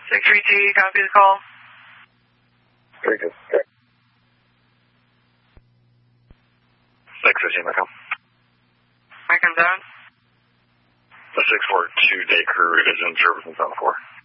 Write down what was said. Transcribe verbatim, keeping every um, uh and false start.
six three T, copy the call. Very good. six fifteen, Mike on. Mike on down. The six four two day crew is in service in Zone four.